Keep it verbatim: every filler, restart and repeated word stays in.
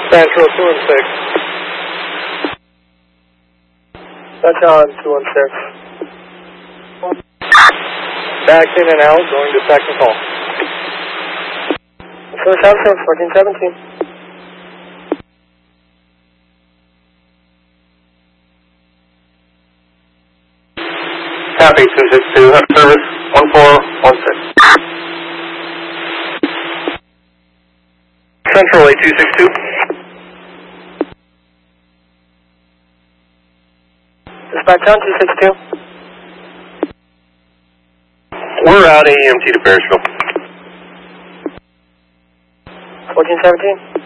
Central two one six. That's on two one six. Back in and out, going to second call. So Central fourteen seventeen. Copy two six two, have service one four one six. Central eight two six two. Dispatch on two six two. We're out A E M T to Bearsville. fourteen seventeen.